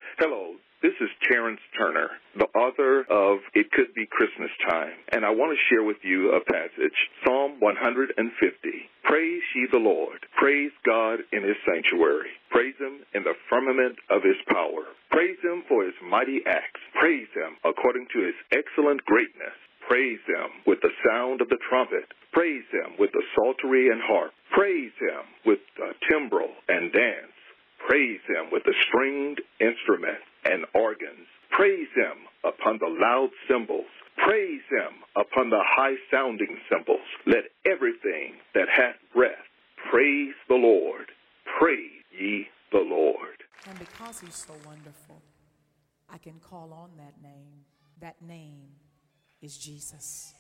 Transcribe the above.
Hello, this is Terrence Turner, the author of It Could Be Christmas Time, and I want to share with you a passage, Psalm 150. Praise ye the Lord. Praise God in his sanctuary. Praise him in the firmament of his power. Praise him for his mighty acts. Praise him according to his excellent greatness. Praise him with the sound of the trumpet. Praise him with the psaltery and harp. Praise him with the timbrel and dance. Praise him with the stringed instrument and organs. Praise him upon the loud cymbals. Praise him upon the high-sounding cymbals. Let everything that hath breath praise the Lord. Praise ye the Lord. And because he's so wonderful, I can call on that name. That name is Jesus.